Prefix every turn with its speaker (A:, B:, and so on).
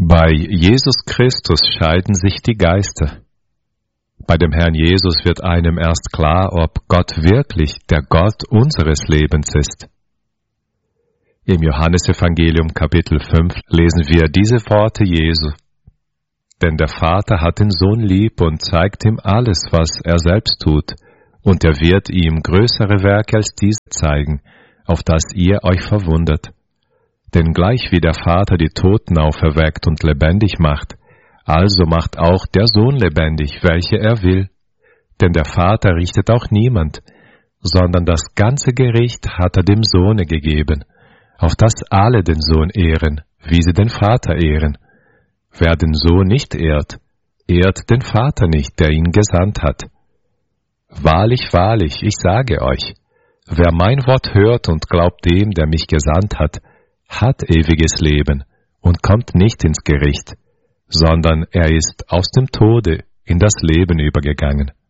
A: Bei Jesus Christus scheiden sich die Geister. Bei dem Herrn Jesus wird einem erst klar, ob Gott wirklich der Gott unseres Lebens ist. Im Johannesevangelium Kapitel 5 lesen wir diese Worte Jesu. Denn der Vater hat den Sohn lieb und zeigt ihm alles, was er selbst tut, und er wird ihm größere Werke als diese zeigen, auf das ihr euch verwundert. Denn gleich wie der Vater die Toten auferweckt und lebendig macht, also macht auch der Sohn lebendig, welche er will. Denn der Vater richtet auch niemand, sondern das ganze Gericht hat er dem Sohne gegeben, auf das alle den Sohn ehren, wie sie den Vater ehren. Wer den Sohn nicht ehrt, ehrt den Vater nicht, der ihn gesandt hat. Wahrlich, wahrlich, ich sage euch, wer mein Wort hört und glaubt dem, der mich gesandt hat ewiges Leben und kommt nicht ins Gericht, sondern er ist aus dem Tode in das Leben übergegangen.